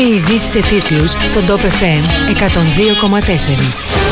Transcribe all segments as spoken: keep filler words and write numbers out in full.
Οι ειδήσεις σε τίτλους στον Top εφ εμ εκατόν δύο κόμμα τέσσερα.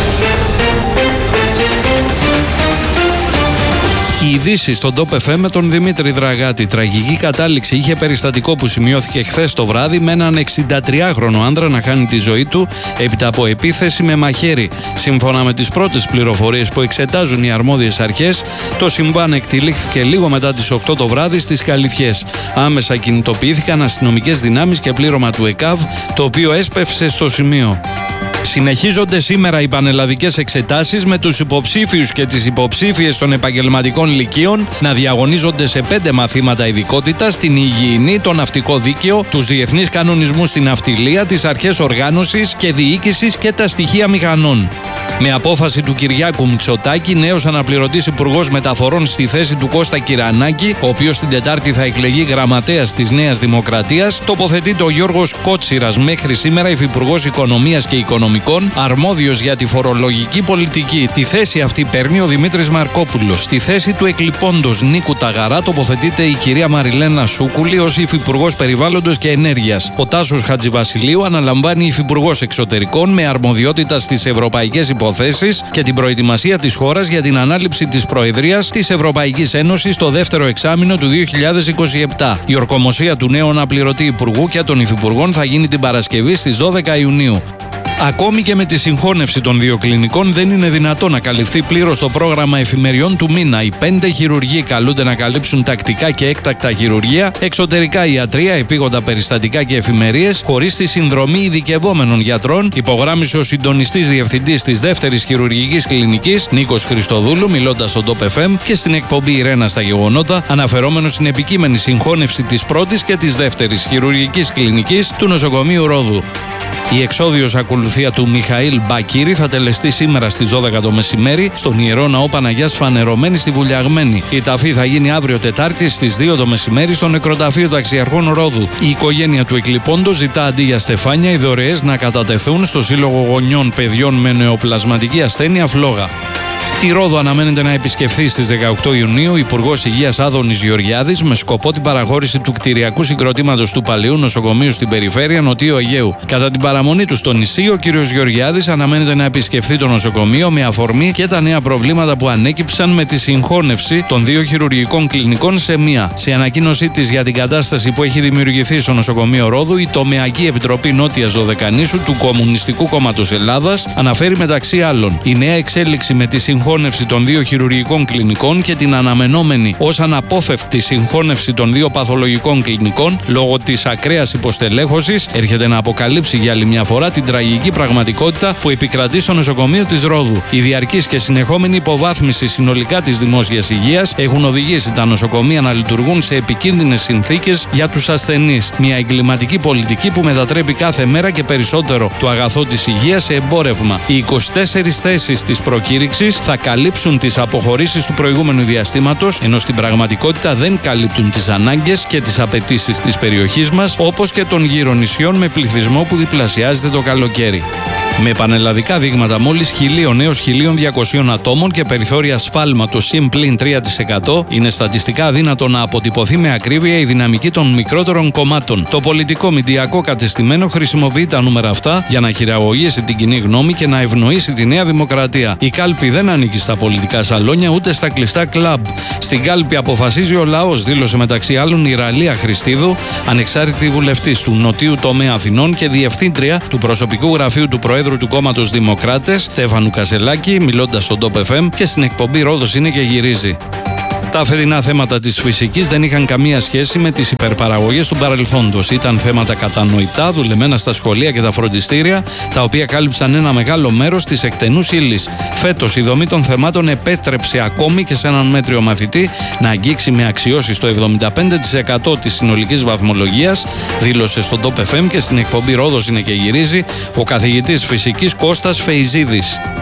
Οι ειδήσεις στον Top εφ εμ με τον Δημήτρη Δραγάτη. Τραγική κατάληξη είχε περιστατικό που σημειώθηκε χθες το βράδυ με έναν εξηντατριάχρονο άντρα να χάνει τη ζωή του έπειτα από επίθεση με μαχαίρι. Σύμφωνα με τις πρώτες πληροφορίες που εξετάζουν οι αρμόδιες αρχές, το συμβάν εκτυλίχθηκε λίγο μετά τις οκτώ το βράδυ στις Καλυθιές. Άμεσα κινητοποιήθηκαν αστυνομικές δυνάμεις και πλήρωμα του ΕΚΑΒ, το οποίο έσπευσε στο σημείο. Συνεχίζονται σήμερα οι πανελλαδικές εξετάσεις με τους υποψήφιους και τις υποψήφιες των επαγγελματικών λυκείων να διαγωνίζονται σε πέντε μαθήματα ειδικότητας, την υγιεινή, το ναυτικό δίκαιο, τους διεθνείς κανονισμούς στην ναυτιλία, τις αρχές οργάνωσης και διοίκησης και τα στοιχεία μηχανών. Με απόφαση του Κυριάκου Μητσοτάκη, νέος αναπληρωτής υπουργός μεταφορών στη θέση του Κώστα Κυρανάκη, ο οποίος την Τετάρτη θα εκλεγεί γραμματέας της Νέας Δημοκρατίας, τοποθετείται ο Γιώργος Κότσιρας, μέχρι σήμερα υφυπουργός Οικονομίας και Οικονομικών, αρμόδιος για τη φορολογική πολιτική. Τη θέση αυτή παίρνει ο Δημήτρης Μαρκόπουλος. Στη θέση του εκλειπώντος Νίκου Ταγαρά τοποθετείται η κυρία Μαριλένα Σούκουλη ως υφυπουργός Περιβάλλοντος και Ενέργειας. Ο Τάσος Χατζηβασιλείου αναλαμβάνει υφυπουργός Εξωτερικών με αρμοδιότητα στις ευρωπαϊκές υποθέσεις και την προετοιμασία της χώρας για την ανάληψη της Προεδρίας της Ευρωπαϊκής Ένωσης το δεύτερο εξάμηνο του δύο χιλιάδες είκοσι επτά. Η ορκομοσία του νέου αναπληρωτή υπουργού και των υφυπουργών θα γίνει την Παρασκευή στις δώδεκα Ιουνίου. Ακόμη και με τη συγχώνευση των δύο κλινικών δεν είναι δυνατό να καλυφθεί πλήρως το πρόγραμμα εφημεριών του μήνα. Οι πέντε χειρουργοί καλούνται να καλύψουν τακτικά και έκτακτα χειρουργία, εξωτερικά ιατρία, επίγοντα περιστατικά και εφημερίες, χωρίς τη συνδρομή ειδικευόμενων γιατρών, υπογράμμισε ο συντονιστής διευθυντής της δεύτερης χειρουργικής κλινικής, Νίκος Χριστοδούλου, μιλώντας στο Top εφ εμ και στην εκπομπή Η Ρένα στα Γεγονότα, αναφερόμενος στην επικείμενη συγχώνευση της πρώτης και της δεύτερης χειρουργικής κλινικής του νοσοκομείου Ρόδου. Η εξόδιος ακολουθία του Μιχαήλ Μπακύρη θα τελεστεί σήμερα στις δώδεκα το μεσημέρι στον Ιερό Ναό Παναγιάς Φανερωμένη στη Βουλιαγμένη. Η ταφή θα γίνει αύριο Τετάρτη στις δύο το μεσημέρι στο νεκροταφείο Ταξιαρχών Ρόδου. Η οικογένεια του εκλειπώντος ζητά αντί για στεφάνια οι δωρεές να κατατεθούν στο Σύλλογο Γονιών Παιδιών με Νεοπλασματική Ασθένεια Φλόγα. Τη Ρόδο αναμένεται να επισκεφθεί στις δεκαοκτώ Ιουνίου ο Υπουργός Υγείας Άδωνης Γεωργιάδης με σκοπό την παραχώρηση του κτηριακού συγκροτήματος του παλαιού νοσοκομείου στην περιφέρεια Νοτίου Αιγαίου. Κατά την παραμονή του στο νησί, ο κ. Γεωργιάδης αναμένεται να επισκεφθεί το νοσοκομείο με αφορμή και τα νέα προβλήματα που ανέκυψαν με τη συγχώνευση των δύο χειρουργικών κλινικών σε μία. Σε ανακοίνωσή της για την κατάσταση που έχει δημιουργηθεί στο νοσοκομείο Ρόδου, η Τομεακή Επιτροπή Νότιας Δωδεκανήσου του Κομμουνιστικού Κόμματος Ελλάδας αναφέρει μεταξύ άλλων η νέα εξέλιξη με τη συγχώνευση των δύο χειρουργικών κλινικών και την αναμενόμενη ως αναπόφευκτη συγχώνευση των δύο παθολογικών κλινικών λόγω της ακραίας υποστελέχωσης έρχεται να αποκαλύψει για άλλη μια φορά την τραγική πραγματικότητα που επικρατεί στο νοσοκομείο της Ρόδου. Η διαρκής και συνεχόμενη υποβάθμιση συνολικά της δημόσιας υγείας έχουν οδηγήσει τα νοσοκομεία να λειτουργούν σε επικίνδυνες συνθήκες για τους ασθενείς. Μια εγκληματική πολιτική που μετατρέπει κάθε μέρα και περισσότερο το αγαθό της υγείας σε εμπόρευμα. Οι είκοσι τέσσερις θέσεις της προκήρυξης θα καλύψουν τις αποχωρήσεις του προηγούμενου διαστήματος, ενώ στην πραγματικότητα δεν καλύπτουν τις ανάγκες και τις απαιτήσεις της περιοχής μας, όπως και των γύρω νησιών με πληθυσμό που διπλασιάζεται το καλοκαίρι. Με πανελλαδικά δείγματα μόλις χίλιων έως χίλια διακόσια ατόμων και περιθώρια σφάλματος συν πλην τρία τοις εκατό, είναι στατιστικά αδύνατο να αποτυπωθεί με ακρίβεια η δυναμική των μικρότερων κομμάτων. Το πολιτικό μηντιακό κατεστημένο χρησιμοποιεί τα νούμερα αυτά για να χειραγωγήσει την κοινή γνώμη και να ευνοήσει τη Νέα Δημοκρατία. Η κάλπη δεν ανήκει στα πολιτικά σαλόνια ούτε στα κλειστά κλαμπ. Στην κάλπη αποφασίζει ο λαός, δήλωσε μεταξύ άλλων η Ραλία Χριστίδου, ανεξάρτητη βουλευτής του Νοτίου Τομέα Αθηνών και διευθύντρια του προσωπικού γραφείου του Προέδρου του κόμματος Δημοκράτες, Στέφανου Κασελάκη, μιλώντας στον Top εφ εμ και στην εκπομπή Ρόδος είναι και γυρίζει. Τα φετινά θέματα της φυσικής δεν είχαν καμία σχέση με τις υπερπαραγωγές του παρελθόντος. Ήταν θέματα κατανοητά, δουλεμένα στα σχολεία και τα φροντιστήρια, τα οποία κάλυψαν ένα μεγάλο μέρος της εκτενούς ύλης. Φέτος η δομή των θεμάτων επέτρεψε ακόμη και σε έναν μέτριο μαθητή να αγγίξει με αξιώσεις το εβδομήντα πέντε τοις εκατό της συνολικής βαθμολογίας, δήλωσε στον Top εφ εμ και στην εκπομπή Ρόδος είναι και γυρίζει ο καθηγητής φυσικής Κώστας Φεϊζίδης.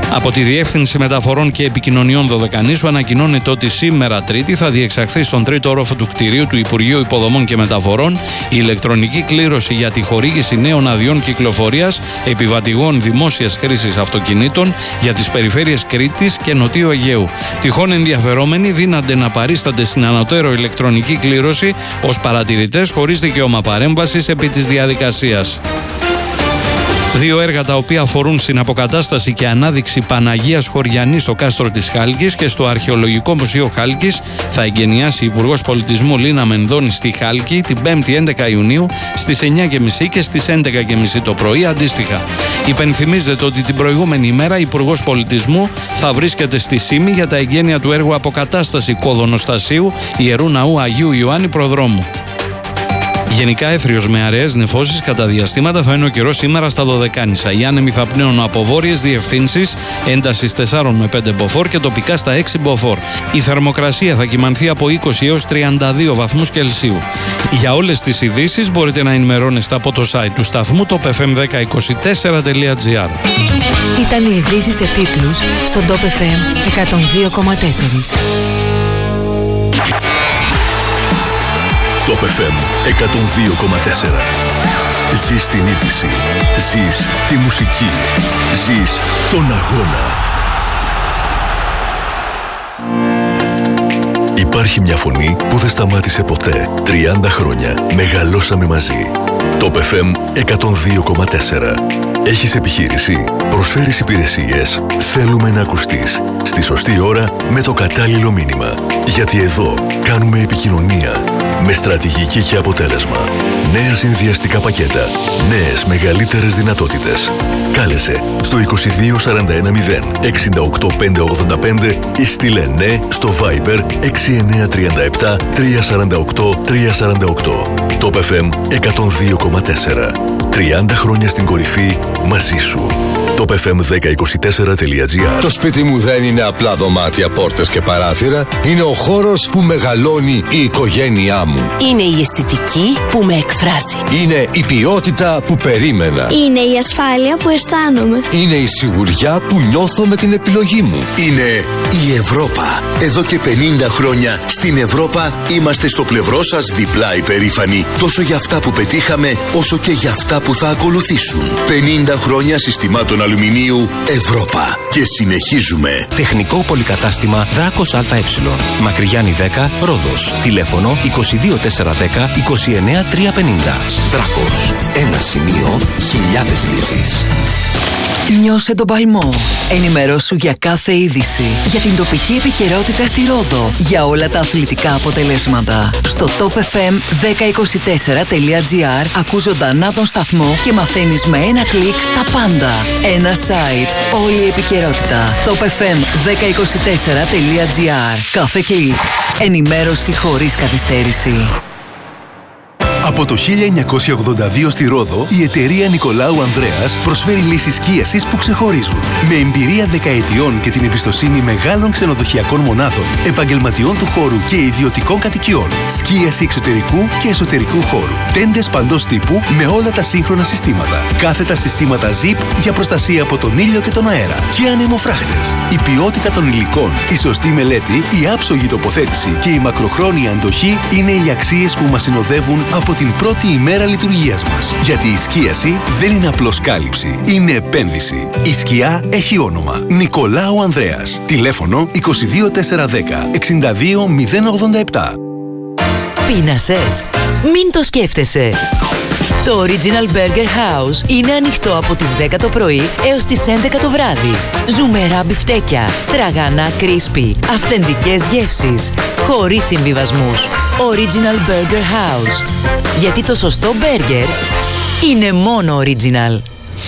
Από τη Διεύθυνση Μεταφορών και Επικοινωνιών Δωδεκανήσου ανακοινώνεται ότι σήμερα Τρίτη θα διεξαχθεί στον τρίτο όροφο του κτηρίου του Υπουργείου Υποδομών και Μεταφορών η ηλεκτρονική κλήρωση για τη χορήγηση νέων αδειών κυκλοφορίας επιβατηγών δημόσιας χρήσης αυτοκινήτων για τις περιφέρειες Κρήτης και Νοτίου Αιγαίου. Τυχόν ενδιαφερόμενοι δύνανται να παρίστανται στην ανωτέρω ηλεκτρονική κλήρωση ως παρατηρητές χωρίς δικαίωμα παρέμβασης επί της διαδικασίας. Δύο έργα τα οποία αφορούν στην αποκατάσταση και ανάδειξη Παναγίας Χωριανής στο κάστρο της Χάλκης και στο Αρχαιολογικό Μουσείο Χάλκης θα εγκαινιάσει η Υπουργός Πολιτισμού Λίνα Μενδώνη στη Χάλκη την πέμπτη έντεκα Ιουνίου στις εννιά και μισή και στις έντεκα και μισή το πρωί αντίστοιχα. Υπενθυμίζεται ότι την προηγούμενη ημέρα η Υπουργός Πολιτισμού θα βρίσκεται στη Σύμη για τα εγγένεια του έργου Αποκατάσταση Κοδωνοστασίου Ιερού Ναού Αγίου Ιωάννη Προδρόμου. Γενικά έθριος με αραιές νεφώσεις κατά διαστήματα θα είναι ο καιρός σήμερα στα Δωδεκάνησα. Οι άνεμοι θα πνέουν από βόρειες διευθύνσεις έντασης τέσσερα με πέντε μποφόρ και τοπικά στα έξι μποφόρ. Η θερμοκρασία θα κυμανθεί από είκοσι έως τριάντα δύο βαθμούς Κελσίου. Για όλες τις ειδήσεις μπορείτε να ενημερώνεστε από το site του σταθμού top f m δέκα είκοσι τέσσερα τελεία gr. Ήταν οι ειδήσεις σε τίτλους στον Top εφ εμ εκατόν δύο κόμμα τέσσερα. Top εφ εμ εκατόν δύο κόμμα τέσσερα. Ζεις την είδηση. Ζεις τη μουσική. Ζεις τον αγώνα. Υπάρχει μια φωνή που δεν σταμάτησε ποτέ. τριάντα χρόνια μεγαλώσαμε μαζί. Top εφ εμ εκατόν δύο κόμμα τέσσερα. Έχεις επιχείρηση, προσφέρεις υπηρεσίες, θέλουμε να ακουστείς. Στη σωστή ώρα με το κατάλληλο μήνυμα. Γιατί εδώ κάνουμε επικοινωνία με στρατηγική και αποτέλεσμα. Νέα συνδυαστικά πακέτα, νέες μεγαλύτερες δυνατότητες. Κάλεσε στο είκοσι δύο σαράντα ένα μηδέν εξήντα οκτώ πεντακόσια ογδόντα πέντε ή στείλε ναι στο Viber έξι εννιά τρία επτά τρία τέσσερα οκτώ τρία τέσσερα οκτώ. Top εφ εμ εκατόν δύο κόμμα τέσσερα. τριάντα χρόνια στην κορυφή μαζί σου. top εφ εμ δέκα είκοσι τέσσερα τελεία gr. Το σπίτι μου δεν είναι απλά δωμάτια, πόρτες και παράθυρα. Είναι ο χώρος που μεγαλώνει η οικογένειά μου. Είναι η αισθητική που με εκφράζει. Είναι η ποιότητα που περίμενα. Είναι η ασφάλεια που αισθάνομαι. Είναι η σιγουριά που νιώθω με την επιλογή μου. Είναι η Ευρώπα. Εδώ και πενήντα χρόνια στην Ευρώπα είμαστε στο πλευρό σας διπλά υπερήφανοι. Τόσο για αυτά που πετύχαμε, όσο και για αυτά που θα ακολουθήσουν. πενήντα χρόνια συστημάτων αλουμινίου Ευρώπα. Και συνεχίζουμε. Τεχνικό πολυκατάστημα Δράκος ΑΕ. Μακρυγιάννη δέκα, Ρόδος. Τηλέφωνο είκοσι δύο τετρακόσια δέκα είκοσι εννέα τριακόσια πενήντα. Δράκος. Ένα σημείο, χιλιάδες λύσεις. Νιώσε τον παλμό. Ενημερώσου για κάθε είδηση. Για την τοπική επικαιρότητα στη Ρόδο. Για όλα τα αθλητικά αποτελέσματα. Στο top f m δέκα είκοσι τέσσερα τελεία gr ακούς ζωντανά τον σταθμό και μαθαίνεις με ένα κλικ τα πάντα. Ένα site. Όλη η επικαιρότητα. top f m δέκα είκοσι τέσσερα τελεία gr. Κάθε κλικ. Ενημέρωση χωρίς καθυστέρηση. Από το χίλια εννιακόσια ογδόντα δύο στη Ρόδο, η εταιρεία Νικολάου Ανδρέας προσφέρει λύσεις σκίασης που ξεχωρίζουν. Με εμπειρία δεκαετιών και την εμπιστοσύνη μεγάλων ξενοδοχειακών μονάδων, επαγγελματιών του χώρου και ιδιωτικών κατοικιών. Σκίαση εξωτερικού και εσωτερικού χώρου. Τέντες παντός τύπου με όλα τα σύγχρονα συστήματα. Κάθετα συστήματα ζιπ για προστασία από τον ήλιο και τον αέρα. Και ανεμοφράχτες. Η ποιότητα των υλικών, η σωστή μελέτη, η άψογη τοποθέτηση και η μακροχρόνια αντοχή είναι οι αξίες που μας συνοδεύουν από την πρώτη ημέρα λειτουργίας μας. Γιατί η σκίαση δεν είναι απλώς κάλυψη, είναι επένδυση. Η σκιά έχει όνομα. Νικολάου Ανδρέας. Τηλέφωνο είκοσι δύο τετρακόσια δέκα εξήντα δύο μηδέν ογδόντα επτά. Πείνασες? Μην το σκέφτεσαι. Το Original Burger House είναι ανοιχτό από τις δέκα το πρωί έως τις έντεκα το βράδυ. Ζουμερά μπιφτέκια, τραγανά κρίσπι, αυθεντικές γεύσεις, χωρίς συμβιβασμούς. Original Burger House. Γιατί το σωστό μπέργκερ είναι μόνο Original.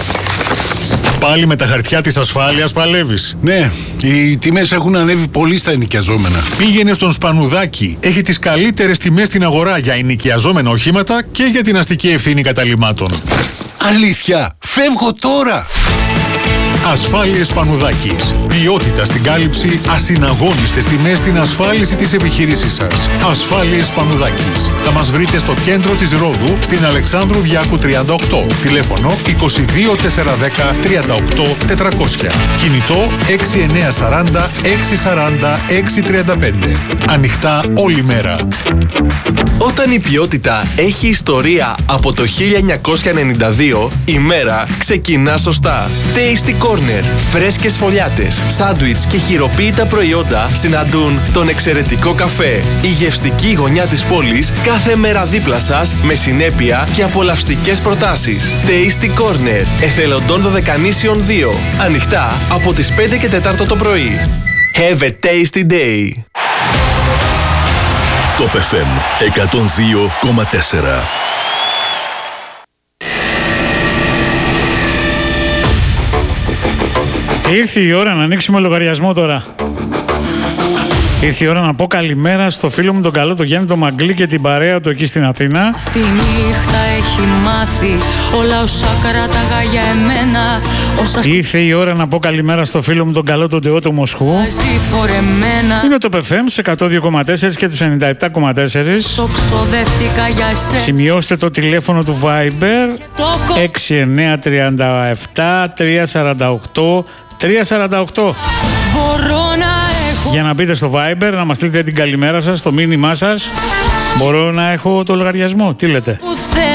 Πάλι με τα χαρτιά της ασφάλειας παλεύεις? Ναι, οι τιμές έχουν ανέβει πολύ στα ενοικιαζόμενα. Πήγαινε στον Σπανουδάκη. Έχει τις καλύτερες τιμές στην αγορά για ενοικιαζόμενα οχήματα και για την αστική ευθύνη καταλυμάτων. Αλήθεια, φεύγω τώρα! Ασφάλειες Πανουδάκης. Ποιότητα στην κάλυψη, ασυναγώνιστες τιμές στην ασφάλιση της επιχείρησής σας. Ασφάλειες Πανουδάκης. Θα μας βρείτε στο κέντρο της Ρόδου, στην Αλεξάνδρου Διάκου τριάντα οκτώ. Τηλέφωνο είκοσι δύο τετρακόσια δέκα τριάντα οκτώ τετρακόσια. Κινητό έξι εννιά σαράντα έξι σαράντα έξι τριάντα πέντε. Ανοιχτά όλη μέρα. Όταν η ποιότητα έχει ιστορία από το χίλια εννιακόσια ενενήντα δύο, η μέρα ξεκινά σωστά. Tasty Corner. Φρέσκες φωλιάτες, σάντουιτς και χειροποίητα προϊόντα συναντούν τον εξαιρετικό καφέ. Η γευστική γωνιά της πόλης κάθε μέρα δίπλα σας με συνέπεια και απολαυστικές προτάσεις. Tasty Corner. Εθελοντών Δωδεκανήσιων δύο. Ανοιχτά από τις πέντε και τέσσερα το πρωί. Have a tasty day. Top εφ εμ εκατόν δύο κόμμα τέσσερα. Ήρθε η ώρα να ανοίξουμε λογαριασμό τώρα. Ήρθε η ώρα να πω καλημέρα στο φίλο μου τον καλό, τον Γιάννη τον Μαγκλή και την παρέα του εκεί στην Αθήνα. Αυτή η νύχτα έχει μάθει όλα όσα κράταγα για εμένα. Όσα... Ήρθε η ώρα να πω καλημέρα στο φίλο μου τον καλό, τον Τεό του Μοσχού. Είναι το Top εφ εμ σε εκατόν δύο κόμμα τέσσερα και τους ενενήντα επτά κόμμα τέσσερα. Σημειώστε το τηλέφωνο του Viber έξι εννιά τρία επτά τρία τέσσερα οκτώ τρία τέσσερα οκτώ. Μπορώ να για να μπείτε στο Viber, να μας στείλετε την καλημέρα σας, το μήνυμά σας. Μπορώ να έχω το λογαριασμό, τι λέτε?